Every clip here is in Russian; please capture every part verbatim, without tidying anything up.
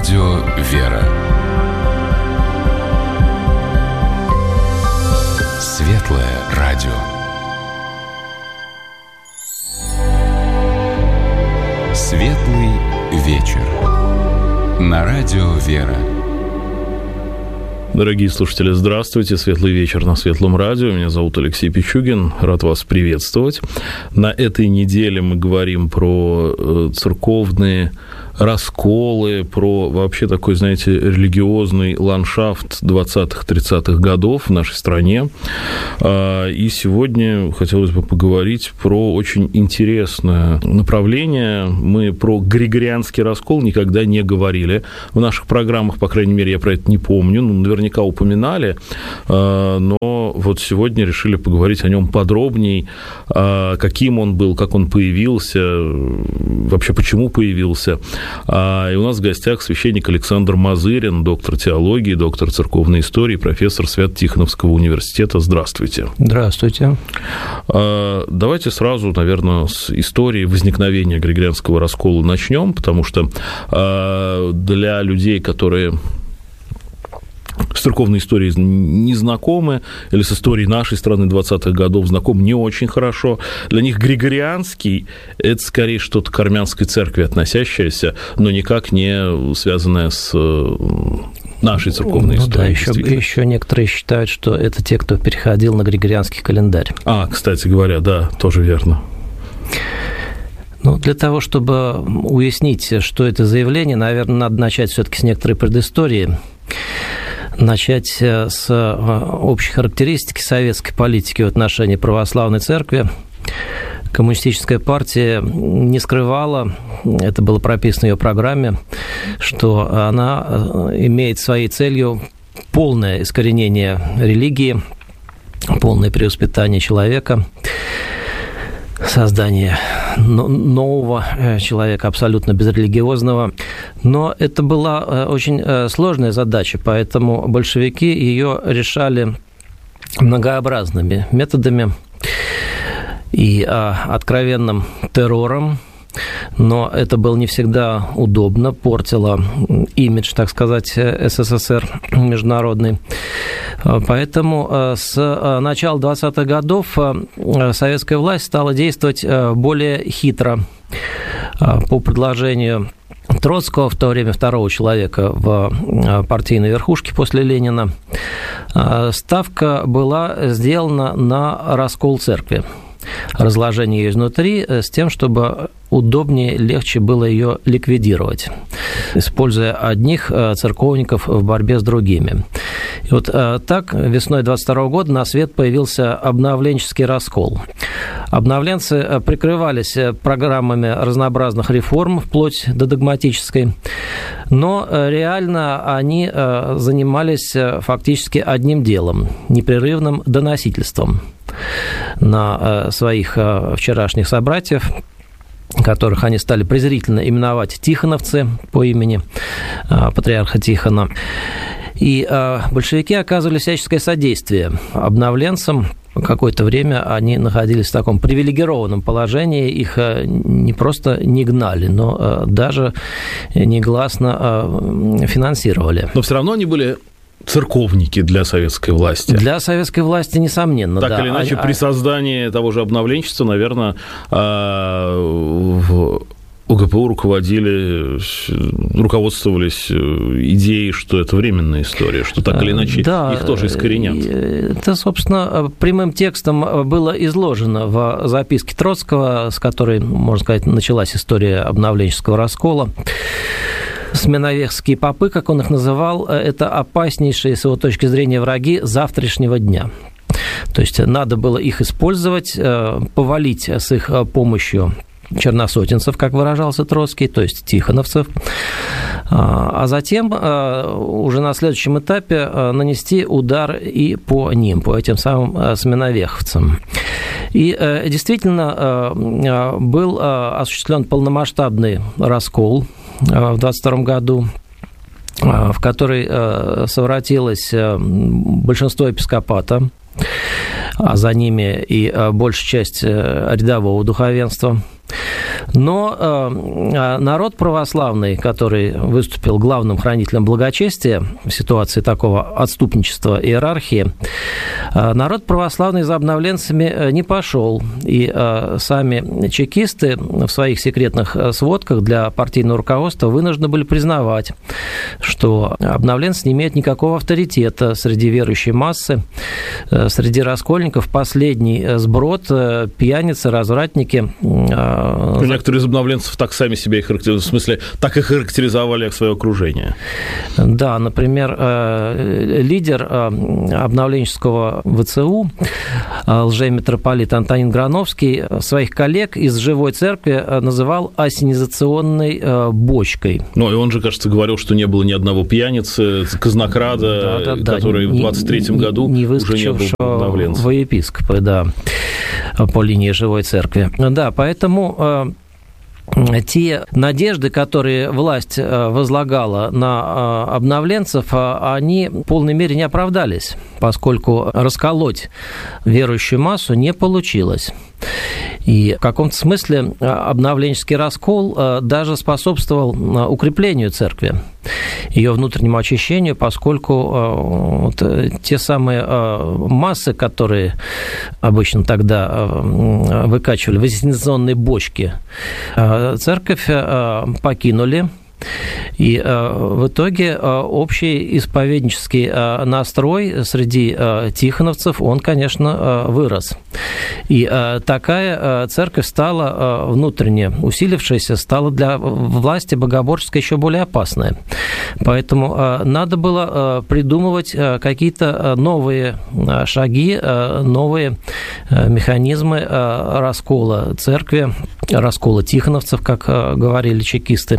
радио «Вера». Светлое радио. Светлый вечер. На радио «Вера». Дорогие слушатели, здравствуйте. Светлый вечер на Светлом радио. Меня зовут Алексей Пичугин. Рад вас приветствовать. На этой неделе мы говорим про церковные расколы, про вообще такой, знаете, религиозный ландшафт двадцатых-тридцатых годов в нашей стране. И сегодня хотелось бы поговорить про очень интересное направление. Мы про Григорианский раскол никогда не говорили в наших программах, по крайней мере, я про это не помню. Ну, наверняка упоминали, но вот сегодня решили поговорить о нем подробней, каким он был, как он появился, вообще почему появился. И у нас в гостях священник Александр Мазырин, доктор теологии, доктор церковной истории, профессор Свято-Тихоновского университета. Здравствуйте. Здравствуйте. Давайте сразу, наверное, с истории возникновения Григорианского раскола начнем, потому что для людей, которые с церковной историей не знакомы, или с историей нашей страны двадцатых годов знакомы не очень хорошо. Для них Григорианский – это скорее что-то к армянской церкви относящееся, но никак не связанное с нашей церковной ну, историей. Да, еще, еще некоторые считают, что это те, кто переходил на Григорианский календарь. А, кстати говоря, да, тоже верно. Ну, для того, чтобы уяснить, что это за явление, наверное, надо начать все-таки с некоторой предыстории. Начать с общей характеристики советской политики в отношении православной церкви. Коммунистическая партия не скрывала, это было прописано в ее программе, что она имеет своей целью полное искоренение религии, полное перевоспитание человека, создание нового человека, абсолютно безрелигиозного. Но это была очень сложная задача, поэтому большевики ее решали многообразными методами и откровенным террором. Но это было не всегда удобно, портило имидж, так сказать, СССР международный. Поэтому с начала двадцатых годов советская власть стала действовать более хитро. По предложению Троцкого, в то время второго человека в партийной верхушке после Ленина, ставка была сделана на раскол церкви, разложение ее изнутри с тем, чтобы удобнее, легче было ее ликвидировать, используя одних церковников в борьбе с другими. И вот так весной двадцать второго года на свет появился обновленческий раскол. Обновленцы прикрывались программами разнообразных реформ, вплоть до догматической, но реально они занимались фактически одним делом – непрерывным доносительством на своих вчерашних собратьев, которых они стали презрительно именовать тихоновцы по имени патриарха Тихона. И большевики оказывали всяческое содействие обновленцам. Какое-то время они находились в таком привилегированном положении, их не просто не гнали, но даже негласно финансировали. Но все равно они были церковники для советской власти. Для советской власти, несомненно, так да. или иначе, а, при создании того же обновленчества, наверное, в УГПУ руководили, руководствовались идеей, что это временная история, что так или иначе да, их тоже искоренят. Это, собственно, прямым текстом было изложено в записке Троцкого, с которой, можно сказать, началась история обновленческого раскола. Сменовехские попы, как он их называл, это опаснейшие, с его точки зрения, враги завтрашнего дня. То есть надо было их использовать, повалить с их помощью черносотенцев, как выражался Троцкий, то есть тихоновцев, а затем уже на следующем этапе нанести удар и по ним, по этим самым сменовеховцам. И действительно был осуществлен полномасштабный раскол в двадцать втором году, в который совратилось большинство епископата, а за ними и большая часть рядового духовенства. Но народ православный, который выступил главным хранителем благочестия в ситуации такого отступничества иерархии, народ православный за обновленцами не пошел. И сами чекисты в своих секретных сводках для партийного руководства вынуждены были признавать, что обновленцы не имеют никакого авторитета среди верующей массы, среди раскольников последний сброд, пьяницы, развратники. Некоторые из обновленцев так сами себя и характеризовали, в смысле, так и характеризовали свое окружение. Да, например, лидер обновленческого ВЦУ, лжемитрополит Антонин Грановский, своих коллег из живой церкви называл ассенизационной бочкой. Ну, и он же, кажется, говорил, что не было ни одного пьяницы, казнокрада, да, да, да, который не, в двадцать третьем году не уже не был обновленцем. Во епископы, да, по линии живой церкви. Да, поэтому те надежды, которые власть возлагала на обновленцев, они в полной мере не оправдались, поскольку расколоть верующую массу не получилось. И в каком-то смысле обновленческий раскол даже способствовал укреплению церкви, ее внутреннему очищению, поскольку вот те самые массы, которые обычно тогда выкачивали в ассенизационные бочки, церковь покинули. И в итоге общий исповеднический настрой среди тихоновцев, он, конечно, вырос. И такая церковь стала, внутренне усилившаяся, стала для власти богоборческой еще более опасной. Поэтому надо было придумывать какие-то новые шаги, новые механизмы раскола церкви, раскола тихоновцев, как говорили чекисты.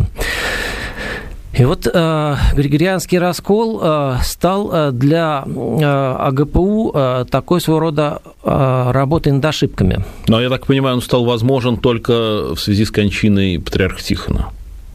И вот э, Григорианский раскол э, стал э, для э, АГПУ э, такой своего рода э, работой над ошибками. Но, я так понимаю, он стал возможен только в связи с кончиной патриарха Тихона.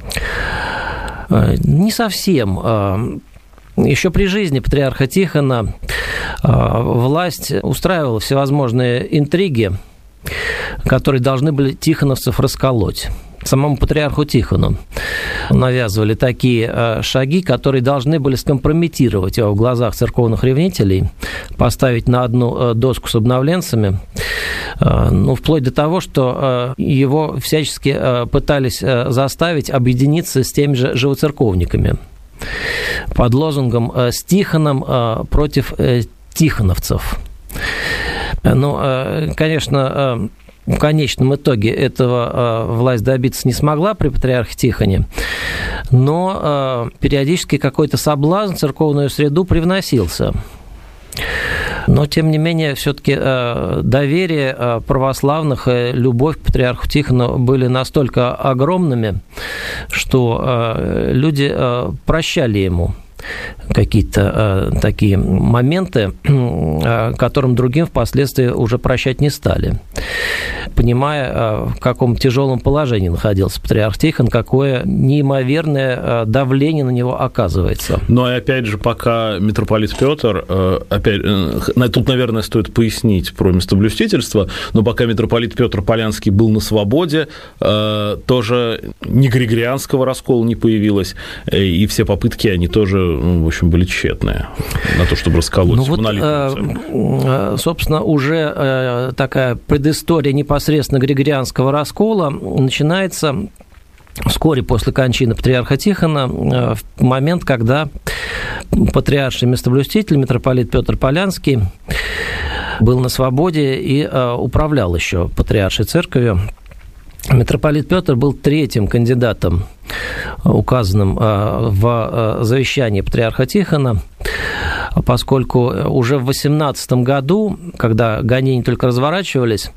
Э, не совсем. Э, еще при жизни патриарха Тихона э, власть устраивала всевозможные интриги, которые должны были тихоновцев расколоть. Самому патриарху Тихону навязывали такие шаги, которые должны были скомпрометировать его в глазах церковных ревнителей, поставить на одну доску с обновленцами, ну, вплоть до того, что его всячески пытались заставить объединиться с теми же живоцерковниками под лозунгом «С Тихоном против тихоновцев». Ну, конечно, в конечном итоге этого власть добиться не смогла при патриархе Тихоне, но периодически какой-то соблазн в церковную среду привносился. Но, тем не менее, все-таки доверие православных, любовь к патриарху Тихону были настолько огромными, что люди прощали ему какие-то э, такие моменты, э, которым другим впоследствии уже прощать не стали, понимая, э, в каком тяжелом положении находился патриарх Тихон, какое неимоверное э, давление на него оказывается. Но и опять же, пока митрополит Петр, э, опять, э, тут, наверное, стоит пояснить про местоблюстительство, но пока митрополит Петр Полянский был на свободе, э, тоже ни григорианского раскола не появилось, э, и все попытки, они тоже, в общем, были тщетные на то, чтобы расколоть ну вот, монолитную церковь. Собственно, уже такая предыстория непосредственно григорианского раскола начинается вскоре после кончины патриарха Тихона, в момент, когда патриарший местоблюститель, митрополит Петр Полянский, был на свободе и управлял еще патриаршей церковью. Митрополит Петр был третьим кандидатом, указанным в завещании патриарха Тихона, поскольку уже в восемнадцатом году, когда гонения только разворачивались,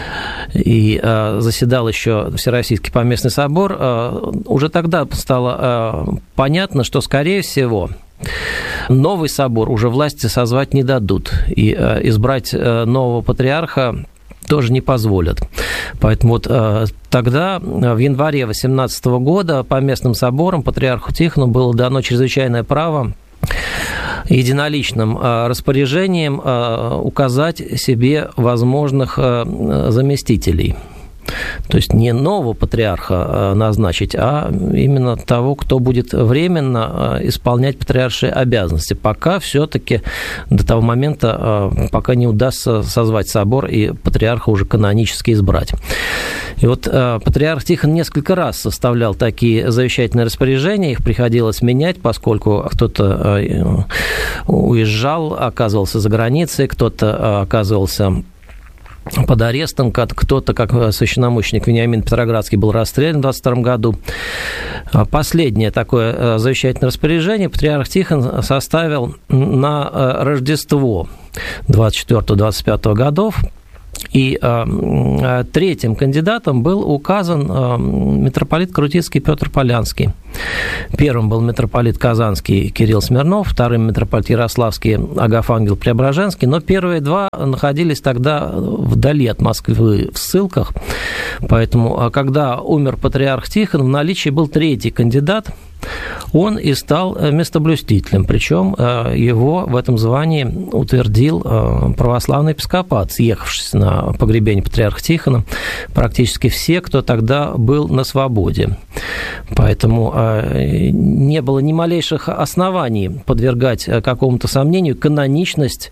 и заседал еще Всероссийский поместный собор, уже тогда стало понятно, что, скорее всего, новый собор уже власти созвать не дадут, и избрать нового патриарха тоже не позволят. Поэтому вот э, тогда, в январе восемнадцатого года, по местным соборам патриарху Тихону было дано чрезвычайное право единоличным э, распоряжением э, указать себе возможных э, заместителей. То есть не нового патриарха назначить, а именно того, кто будет временно исполнять патриаршие обязанности, пока все-таки до того момента, пока не удастся созвать собор и патриарха уже канонически избрать. И вот патриарх Тихон несколько раз составлял такие завещательные распоряжения, их приходилось менять, поскольку кто-то уезжал, оказывался за границей, кто-то оказывался под арестом, кто-то, как священномученик Вениамин Петроградский, был расстрелян в двадцать втором году. Последнее такое завещательное распоряжение патриарх Тихон составил на Рождество двадцать четвёртого - двадцать пятого годов. И э, третьим кандидатом был указан э, митрополит Крутицкий Петр Полянский. Первым был митрополит Казанский Кирилл Смирнов, вторым митрополит Ярославский Агафангел Преображенский, но первые два находились тогда вдали от Москвы в ссылках, поэтому, когда умер патриарх Тихон, в наличии был третий кандидат, он и стал местоблюстителем, причем его в этом звании утвердил православный епископат, съехавшись на погребение патриарха Тихона, практически все, кто тогда был на свободе. Поэтому не было ни малейших оснований подвергать какому-то сомнению каноничность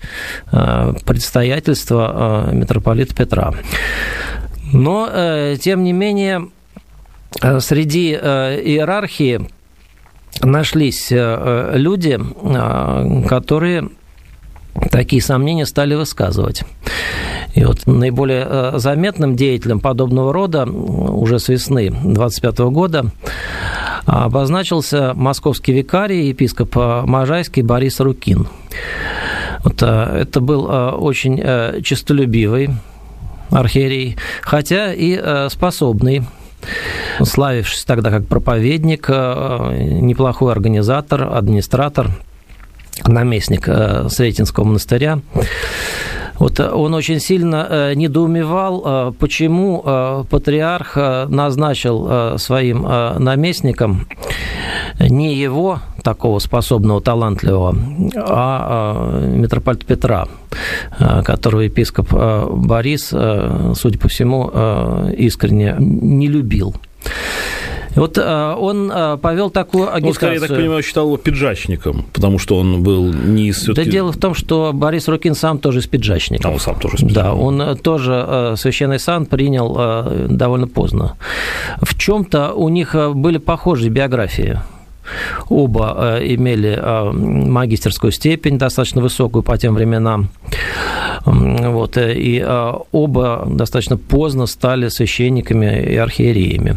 предстоятельства митрополита Петра. Но, тем не менее, среди иерархии нашлись люди, которые такие сомнения стали высказывать. И вот наиболее заметным деятелем подобного рода уже с весны двадцать пятого года обозначился московский викарий, епископ Можайский Борис Рукин. Вот, это был очень честолюбивый архиерей, хотя и способный, славившись тогда как проповедник, неплохой организатор, администратор, наместник Сретенского монастыря. Вот он очень сильно недоумевал, почему патриарх назначил своим наместником не его, такого способного, талантливого, а митрополита Петра, которого епископ Борис, судя по всему, искренне не любил. Вот он повел такую агитацию. Ну, скорее, я так понимаю, считал его пиджачником, потому что он был не из... Да дело в том, что Борис Рукин сам тоже из пиджачников. А он сам тоже из пиджачников. Да, он тоже священный сан принял довольно поздно. В чем-то у них были похожие биографии. Оба имели магистерскую степень, достаточно высокую по тем временам. Вот, и оба достаточно поздно стали священниками и архиереями.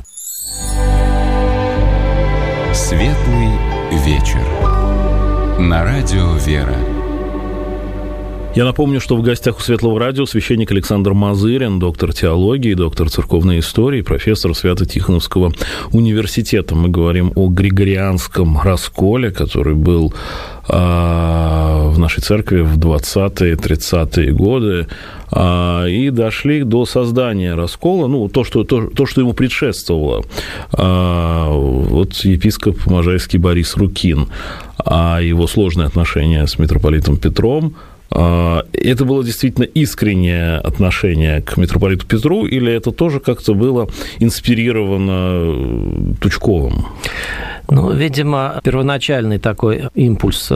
Светлый вечер. На радио «Вера». Я напомню, что в гостях у Светлого радио священник Александр Мазырин, доктор теологии, доктор церковной истории, профессор Свято-Тихоновского университета. Мы говорим о григорианском расколе, который был э, в нашей церкви в двадцатые-тридцатые годы, э, и дошли до создания раскола, ну, то, что, то, то, что ему предшествовало. Э, вот епископ Можайский Борис Рукин, а его сложные отношения с митрополитом Петром. Это было действительно искреннее отношение к митрополиту Петру, или это тоже как-то было инспирировано Тучковым? Ну, видимо, первоначальный такой импульс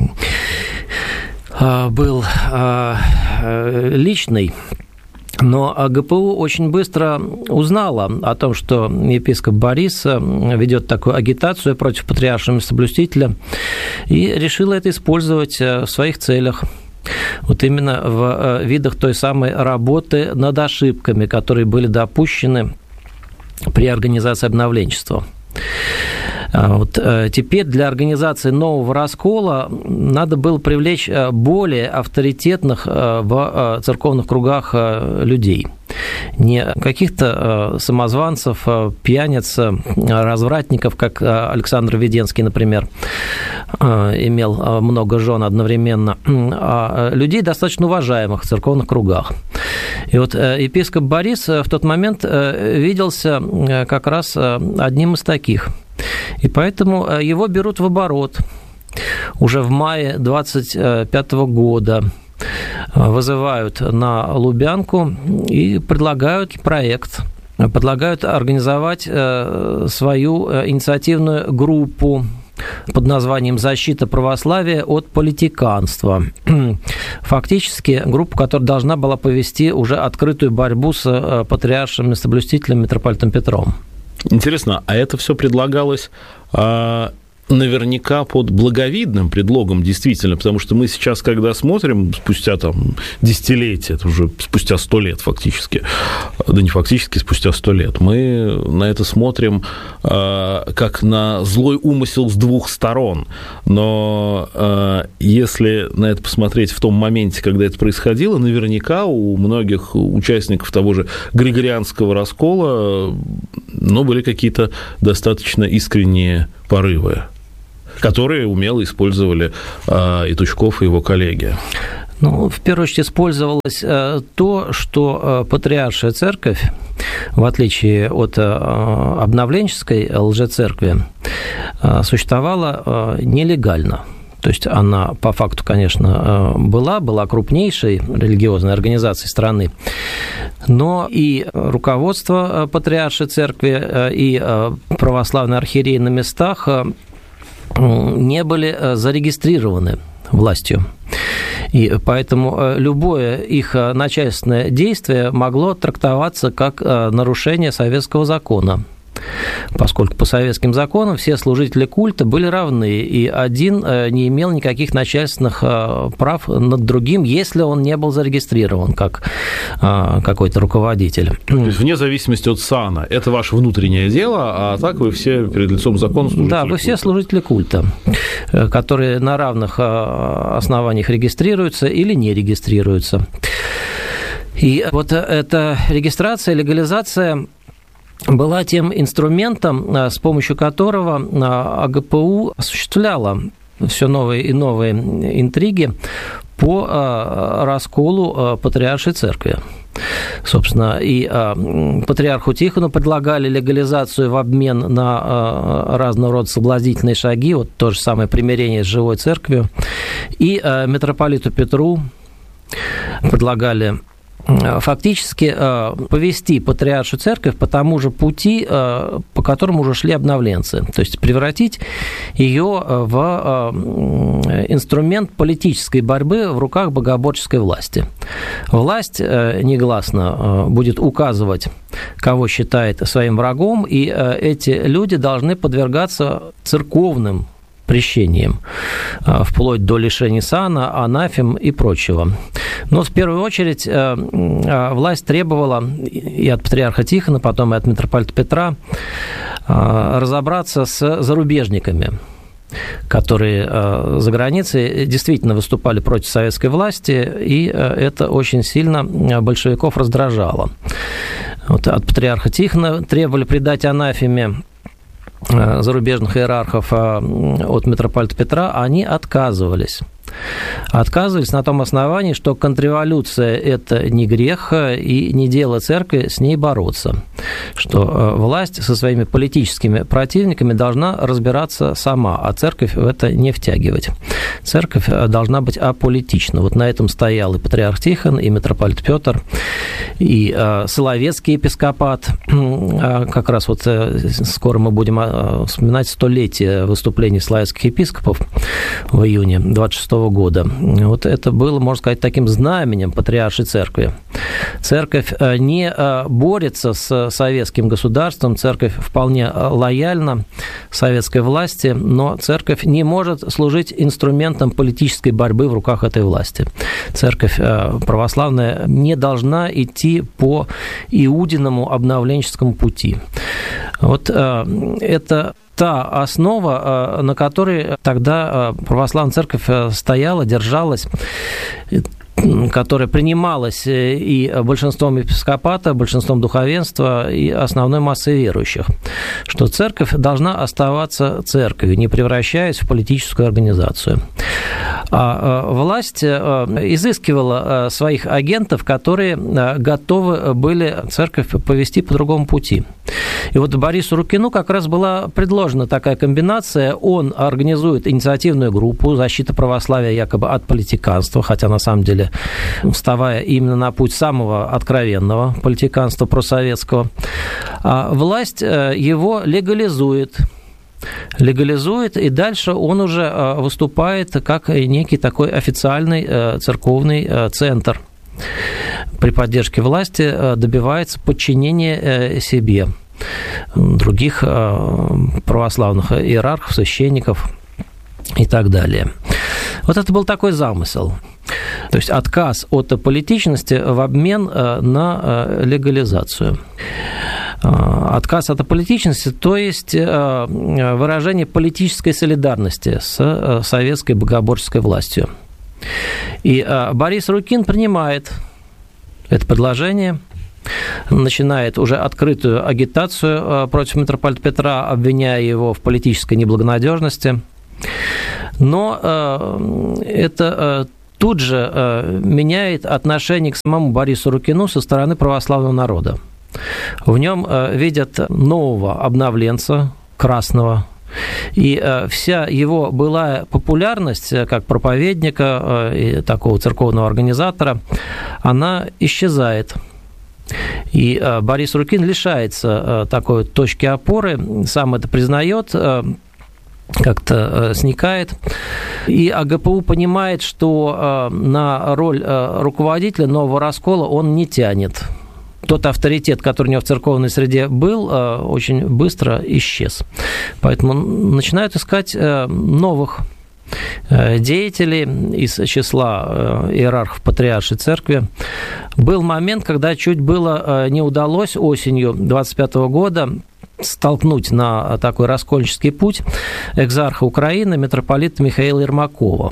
был личный. Но ГПУ очень быстро узнала о том, что епископ Борис ведет такую агитацию против патриаршего местоблюстителя, и решила это использовать в своих целях. Вот именно в видах той самой работы над ошибками, которые были допущены при организации обновленчества. Вот теперь для организации нового раскола надо было привлечь более авторитетных в церковных кругах людей. Не каких-то самозванцев, пьяниц, развратников, как Александр Веденский, например, имел много жен одновременно, а людей достаточно уважаемых в церковных кругах. И вот епископ Борис в тот момент виделся как раз одним из таких. И поэтому его берут в оборот. Уже в мае двадцать пятого года вызывают на Лубянку и предлагают проект предлагают организовать свою инициативную группу под названием «Защита православия от политиканства». Фактически группа, которая должна была повести уже открытую борьбу с патриаршим местоблюстителем митрополитом Петром. Интересно, а это все предлагалось а, наверняка под благовидным предлогом, действительно, потому что мы сейчас, когда смотрим, спустя там десятилетия, это уже спустя сто лет фактически, да не фактически, спустя сто лет, мы на это смотрим а, как на злой умысел с двух сторон, но а, если на это посмотреть в том моменте, когда это происходило, наверняка у многих участников того же Григорианского раскола, ну, были какие-то достаточно искренние порывы, которые умело использовали а, и Тучков, и его коллеги. Ну, в первую очередь использовалось а, то, что а, патриаршая церковь, в отличие от а, обновленческой лжецеркви, а, существовала а, нелегально. То есть она по факту, конечно, была, была крупнейшей религиозной организацией страны, но и руководство патриаршей церкви, и православные архиереи на местах не были зарегистрированы властью. И поэтому любое их начальственное действие могло трактоваться как нарушение советского закона, поскольку по советским законам все служители культа были равны, и один не имел никаких начальственных прав над другим, если он не был зарегистрирован как какой-то руководитель. То есть вне зависимости от сана, это ваше внутреннее дело, а так вы все перед лицом закона служители Да, вы культа. все служители культа, которые на равных основаниях регистрируются или не регистрируются. И вот эта регистрация, легализация была тем инструментом, с помощью которого АГПУ осуществляла все новые и новые интриги по расколу патриаршей церкви. Собственно, и патриарху Тихону предлагали легализацию в обмен на разного рода соблазнительные шаги, вот то же самое примирение с живой церковью, и митрополиту Петру предлагали фактически повести патриаршую церковь по тому же пути, по которому уже шли обновленцы, то есть превратить ее в инструмент политической борьбы в руках богоборческой власти. Власть негласно будет указывать, кого считает своим врагом, и эти люди должны подвергаться церковным прещением, вплоть до лишения сана, анафем и прочего. Но в первую очередь власть требовала и от патриарха Тихона, потом и от митрополита Петра разобраться с зарубежниками, которые за границей действительно выступали против советской власти, и это очень сильно большевиков раздражало. Вот от патриарха Тихона требовали предать анафеме зарубежных иерархов от митрополита Петра, они отказывались. Отказывались на том основании, что контрреволюция – это не грех, и не дело церкви с ней бороться, что власть со своими политическими противниками должна разбираться сама, а церковь в это не втягивать. Церковь должна быть аполитична. Вот на этом стоял и патриарх Тихон, и митрополит Петр, и Соловецкий епископат. Как раз вот скоро мы будем вспоминать столетие выступлений славянских епископов в июне двадцать шестого года. Вот это было, можно сказать, таким знаменем патриаршей церкви. Церковь не борется с советским государством, церковь вполне лояльна советской власти, но церковь не может служить инструментом политической борьбы в руках этой власти. Церковь православная не должна идти по иудиному обновленческому пути. Вот это та основа, на которой тогда православная церковь стояла, держалась, которая принималась и большинством епископата, большинством духовенства и основной массой верующих, что церковь должна оставаться церковью, не превращаясь в политическую организацию. А власть изыскивала своих агентов, которые готовы были церковь повести по другому пути. И вот Борису Рукину как раз была предложена такая комбинация. Он организует инициативную группу «Защита православия якобы от политиканства», хотя на самом деле Церкви, вставая именно на путь самого откровенного политиканства просоветского, а власть его легализует. легализует, и дальше он уже выступает как некий такой официальный церковный центр. При поддержке власти добивается подчинения себе других православных иерархов, священников и так далее. Вот это был такой замысел. То есть отказ от аполитичности в обмен на легализацию. Отказ от аполитичности, то есть выражение политической солидарности с советской богоборческой властью. И Борис Рукин принимает это предложение, начинает уже открытую агитацию против митрополита Петра, обвиняя его в политической неблагонадежности. Но это тут же меняет отношение к самому Борису Рукину со стороны православного народа. В нем видят нового обновленца, красного, и вся его былая популярность как проповедника и такого церковного организатора, она исчезает. И Борис Рукин лишается такой точки опоры, сам это признает, как-то сникает. И АГПУ понимает, что на роль руководителя нового раскола он не тянет. Тот авторитет, который у него в церковной среде был, очень быстро исчез. Поэтому начинают искать новых деятелей из числа иерархов Патриаршей Церкви. Был момент, когда чуть было не удалось осенью двадцать пятого года столкнуть на такой раскольнический путь экзарха Украины митрополита Михаила Ермакова.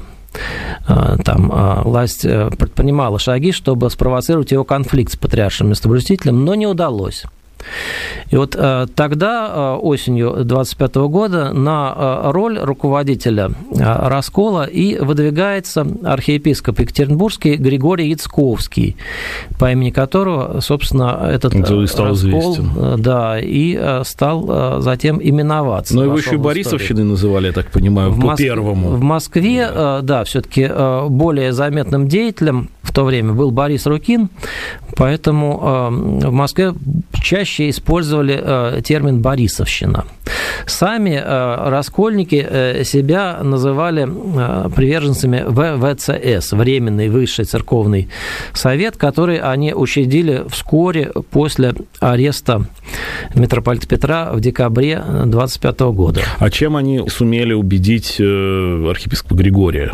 Там власть предпринимала шаги, чтобы спровоцировать его конфликт с патриаршим местоблюстителем, но не удалось. И вот тогда, осенью двадцать пятого года, на роль руководителя раскола и выдвигается архиепископ Екатеринбургский Григорий Яцковский, по имени которого, собственно, этот раскол, известен. Да, и стал затем именоваться. Но его еще и Борисовщиной называли, я так понимаю, в по Моск... первому. В Москве, да, да все-таки более заметным деятелем в то время был Борис Рукин, поэтому в Москве чаще использовали термин «борисовщина». Сами раскольники себя называли приверженцами вэ вэ цэ эс, Временный Высший Церковный Совет, который они учредили вскоре после ареста митрополита Петра в декабре двадцать пятого года. А чем они сумели убедить архиепископа Григория?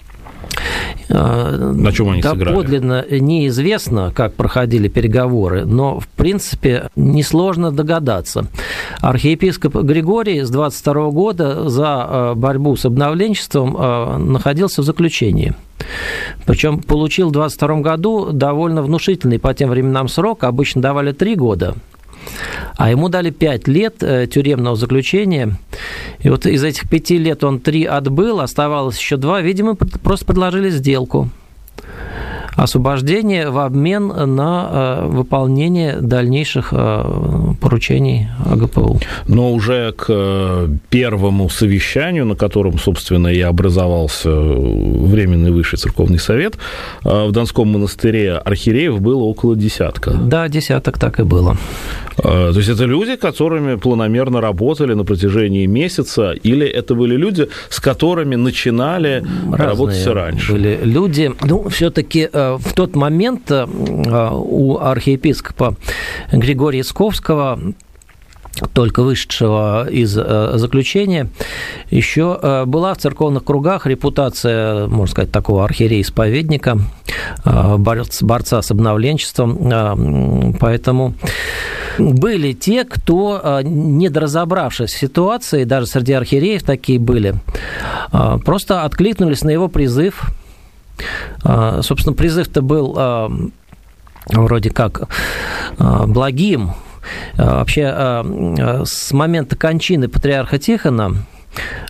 На чем они сыграли? Доподлинно неизвестно, как проходили переговоры, но, в принципе, несложно догадаться. Архиепископ Григорий с двадцать второго года за борьбу с обновленчеством находился в заключении. Причем получил в двадцать втором году довольно внушительный по тем временам срок, обычно давали три года. А ему дали пять лет тюремного заключения. И вот из этих пяти лет он три отбыл, оставалось еще два. Видимо, просто предложили сделку. Освобождение в обмен на выполнение дальнейших поручений АГПУ. Но уже к первому совещанию, на котором, собственно, и образовался Временный Высший Церковный Совет, в Донском монастыре архиереев было около десятка. Да, десяток так и было. То есть это люди, которыми планомерно работали на протяжении месяца, или это были люди, с которыми начинали Разные работать раньше? Были люди. Ну, все-таки в тот момент у архиепископа Григория Яцковского, только вышедшего из заключения, еще была в церковных кругах репутация, можно сказать, такого архиерея-исповедника, борца с обновленчеством. Поэтому были те, кто, недоразобравшись в ситуации, даже среди архиереев такие были, просто откликнулись на его призыв. Собственно, призыв-то был вроде как благим. Вообще, с момента кончины патриарха Тихона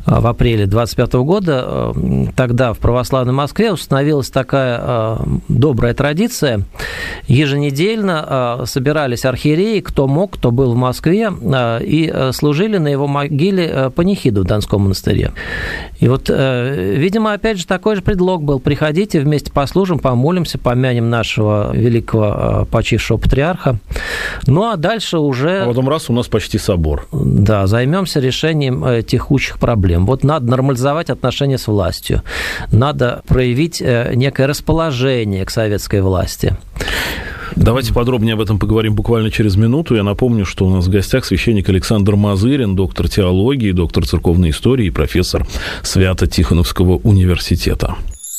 в апреле двадцать пятого года, тогда в православной Москве установилась такая добрая традиция. Еженедельно собирались архиереи, кто мог, кто был в Москве, и служили на его могиле панихиду в Донском монастыре. И вот, видимо, опять же, такой же предлог был: приходите, вместе послужим, помолимся, помянем нашего великого почившего патриарха. Ну, а дальше уже... А в этом раз у нас почти собор. Да, займемся решением текущих проблем. Вот надо нормализовать отношения с властью, надо проявить некое расположение к советской власти. Давайте подробнее об этом поговорим буквально через минуту. Я напомню, что у нас в гостях священник Александр Мазырин, доктор теологии, доктор церковной истории и профессор Свято-Тихоновского университета.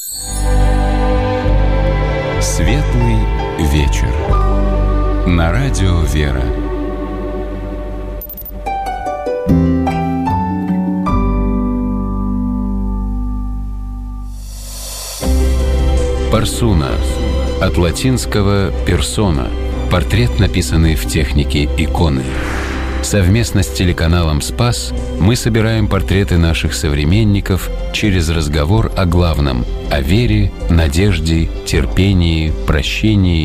Светлый вечер. На радио «Вера». Парсуна. От латинского «персона» – портрет, написанный в технике иконы. Совместно с телеканалом «Спас» мы собираем портреты наших современников через разговор о главном – о вере, надежде, терпении, прощении